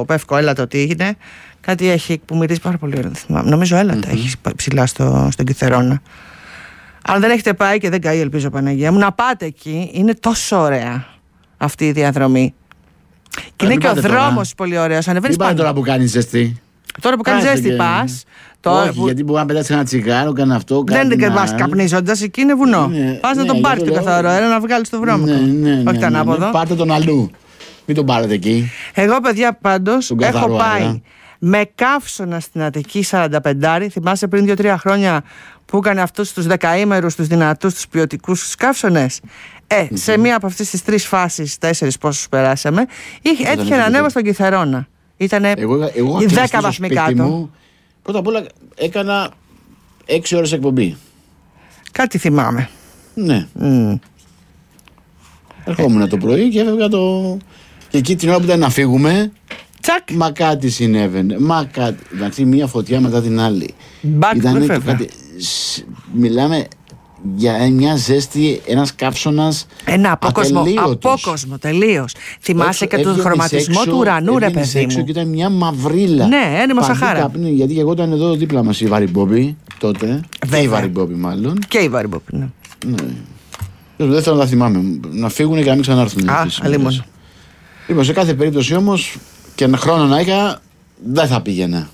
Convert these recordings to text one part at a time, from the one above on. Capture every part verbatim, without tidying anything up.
Πεύκο, έλατε ότι είναι. Κάτι έχει που μυρίζει πάρα πολύ ωραία. Νομίζω έλατε mm-hmm. έχει ψηλά στο, στον Κιθερώνα. Αν δεν έχετε πάει και δεν καεί, ελπίζω Παναγία μου, να πάτε εκεί. Είναι τόσο ωραία αυτή η διαδρομή. Και είναι και ο δρόμος πολύ ωραίος. Ανεβαίνεις πάνω. Τώρα που κάνει ζεστή. Τώρα που κάνει ζέστη, πα. Όχι, που... γιατί μπορεί να πετάξει ένα τσιγάρο, κάνει αυτό. Δεν την πα καπνίζοντα, εκεί είναι βουνό. Ναι, πα ναι, να τον πάρει το καθαρό αέρα να βγάλει το βρώμικο. Ναι, ναι, ναι, όχι τα ανάποδο. Ναι, ναι, πάρτε τον αλλού. Μην τον πάρετε εκεί. Εγώ, παιδιά, πάντως έχω πάει αέρα. Με καύσωνα στην Αττική σαράντα πέντε. Θυμάσαι πριν δύο τρία χρόνια που έκανε αυτούς τους δεκαήμερους, τους δυνατούς, τους ποιοτικούς τους καύσωνες. Ε, mm-hmm. σε μία από αυτές τις τρεις φάσεις, τέσσερις πόσους περάσαμε, είχε, έτυχε να ανέβω στον Κιθερώνα. Ήτανε δέκα βαθμοί κάτω. Μου, πρώτα απ' όλα έκανα έξι ώρες εκπομπή. Κάτι θυμάμαι. Ναι. Mm. Ερχόμουν ε. το πρωί και έφευγα το... Και εκεί την ώρα που ήταν να φύγουμε, τσακ. Μα κάτι συνέβαινε. Μα κάτι. Δηλαδή, μία φωτιά μετά την άλλη. Μπακ, κάτι... Μιλάμε για μια ζέστη, ένας καύσωνας. Ένα απόκοσμο, απόκοσμο τελείως. Θυμάσαι έξω, και τον χρωματισμό έξω, του ουρανού, ρε παιδί μου. Και ήταν μια μαυρίλα. Ναι, ένιμο Σαχάρα. Καπνί, γιατί εγώ ήταν εδώ δίπλα μας η Βαριμπόμπη τότε. Βέβαια. Και η Βαριμπόμπη, μάλλον. Και η Βαριμπόμπη, ναι. ναι. Δεν θέλω να τα θυμάμαι. Να φύγουν και να μην ξανάρθουν. Α, αλλήμον. Λοιπόν, σε κάθε περίπτωση όμως και ένα χρόνο να είχα, δεν θα πήγαινα.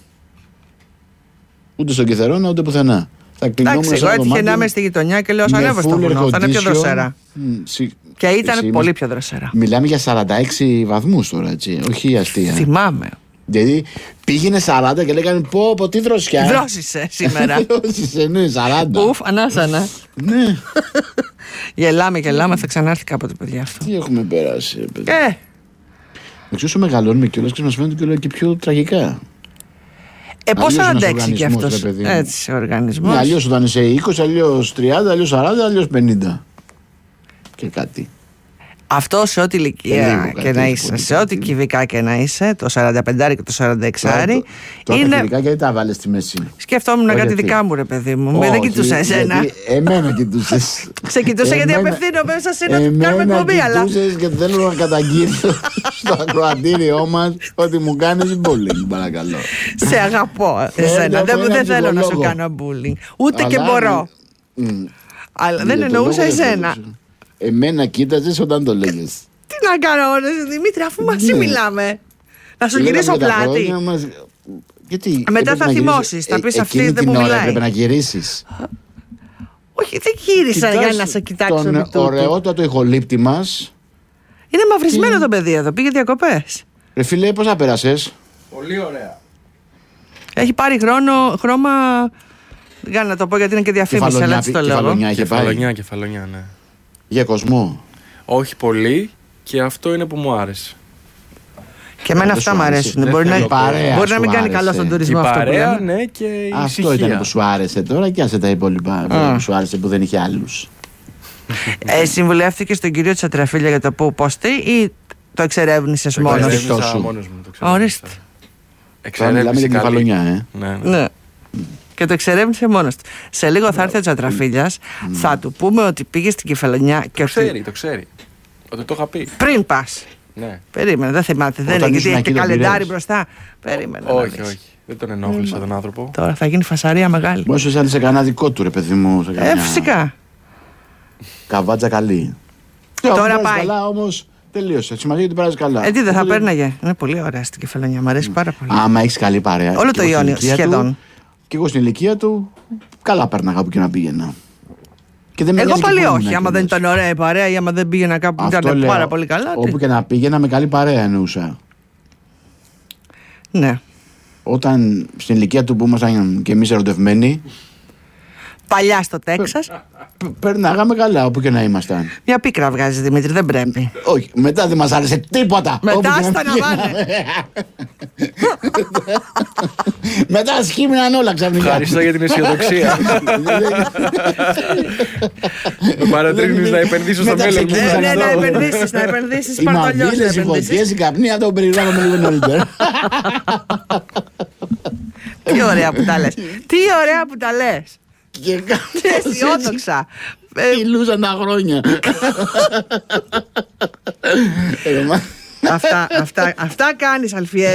Ούτε στον Κιθερώνα ούτε πουθενά. Εντάξει, εγώ έτυχε να είμαι στη γειτονιά και λέω: ανέβω στο βουνό, θα είναι πιο δροσερά. Σι... Και ήταν Εσύ πολύ πιο δροσερά. Μιλάμε για σαράντα έξι βαθμούς τώρα, έτσι. Όχι αστεία. Θυμάμαι. Δηλαδή πήγαινε σαράντα και λέγανε: πω, πω, τι δροσιά. Δρόσησε σήμερα. Δρόσησε, ναι, σαράντα. Ουφ, ανάσανα. Ναι. Γελάμε, γελάμε, θα ξανάρθει κάποτε, παιδιά αυτό. Τι έχουμε περάσει, παιδιά. Ε. Εξού μεγαλώνουμε κιόλας και μας φαίνεται κιόλας και πιο τραγικά. Ε, πώς θα αντέξει κι αυτός έτσι ο οργανισμός. Ναι, αλλιώς όταν είσαι είκοσι, αλλιώς τριάντα, αλλιώς σαράντα, αλλιώς πενήντα. Και κάτι. Αυτό σε ό,τι ηλικία και να είσαι, σε ό,τι κυβικά και να είσαι, το σαράντα πέντε και το σαράντα έξι. Τώρα είναι... τα κυβικά γιατί τα βάλες στη μέση. Σκεφτόμουν κάτι δικά μου, ρε παιδί μου. Δεν κοιτούσα εσένα. Εμένα κοιτούσες. Σε κοιτούσα γιατί απευθύνω μέσα σε ένα κάνουμε εκπομπή, αλλά. Κοιτούσες και θέλω να καταγγείλω στο ακροατήριό μας ότι μου κάνεις bullying, παρακαλώ. Σε αγαπώ εσένα. Δεν θέλω να σου κάνω bullying. Ούτε και μπορώ. Αλλά δεν εννοούσα εσένα. Εμένα κοίταζες όταν το λέγες. Τι να κάνω, ρε Δημήτρη, αφού μαζί ναι. μιλάμε. Να σου γυρίσω πλάτη. Μας... Γιατί, μετά θα θυμώσεις, θα πεις αυτή δεν μου μιλάει. Έπρεπε να γυρίσεις. Όχι, δεν γύρισα για να σε κοιτάξω. Τον ωραιότατο ηχολήπτη μας. Είναι μαυρισμένο και... το παιδί εδώ, πήγε διακοπές. Ρε φίλε, πώς θα πέρασες? Πολύ ωραία. Έχει πάρει χρόνο, χρώμα. Για να το πω γιατί είναι και διαφήμιση, αλλά έτσι το λέω. Κεφαλονιά, κεφαλονιά, κεφαλονιά, ναι. Για κοσμό. Όχι πολύ και αυτό είναι που μου άρεσε. Και εμένα αυτά μου αρέσουν. Μπορεί να, παρέα, μπορεί να μην κάνει καλό στον τουρισμό αυτό. Παρέα, ναι, και η αυτό ησυχία. Ήταν που σου άρεσε τώρα και άσε τα υπόλοιπα που σου άρεσε που δεν είχε άλλους. ε, Συμβουλεύτηκες τον κύριο Τσατραφίλια για το πού πόστε ή το εξερεύνησες μόνος σου? Ορίστε. Μιλάμε για κεφαλονιά, ε. Ναι, ναι. Και το εξερεύνησε μόνος του. Σε λίγο θα έρθει ο Τσατραφίλιας, mm. θα του πούμε ότι πήγε στην Κεφαλονιά και το ξέρει, το ξέρει. Ότι το είχα πει. Πριν πας. Ναι. Περίμενε, δεν θυμάται. Δεν είναι γιατί έχει και καλεντάρι μπροστά. Περίμενε. Όχι, όχι. Δεν τον ενόχλησα τον άνθρωπο. Τώρα θα γίνει φασαρία μεγάλη. Μήπως είσαι σε κανένα δικό του, ρε παιδί μου. Ε, φυσικά. Καβάτσα καλή. Τώρα πάει. Καλά όμως. Τελείωσε. Σημαίνει ότι περάσει καλά. Ε, τι δεν θα πέρναγε. Είναι πολύ ωραία στην Κεφαλονιά. Μ' αρέσει πάρα πολύ. Άμα έχει καλή παρέα. Όλο το Ιόνιο σχεδόν. Και εγώ στην ηλικία του, καλά πέρναγα που και να πήγαινα. Και δεν εγώ πάλι όχι. Άμα δεν ήταν ωραία η παρέα ή άμα δεν πήγαινα κάπου που ήταν λέω, πάρα πολύ καλά. Όπου τι? Και να πήγαινα με καλή παρέα εννοούσα. Ναι. Όταν στην ηλικία του που ήμασταν και εμείς ερωτευμένοι. Παλιά στο Τέξας. Περνάγαμε καλά όπου και να ήμασταν. Μια πίκρα βγάζει Δημήτρη, δεν πρέπει. Όχι, μετά δεν μας άρεσε τίποτα. Μετά στα να πάνε. Μετά σχήμιναν όλα ξαφνικά. Ευχαριστώ για την αισιοδοξία. Με παρατρύνεις να επενδύσω στο μέλλον. Ναι, να επενδύσεις, να επενδύσεις. Οι μαυρίλες, οι φωτιές, οι καπνοί, να το περιγράφουμε λίγο νωρίτερα. Τι ωραία που τα λες. Τι ωραία που τα λες. Και αισιόδοξα. Μιλούσαν τα χρόνια. Αυτά, αυτά, αυτά κάνεις Αλφιέ.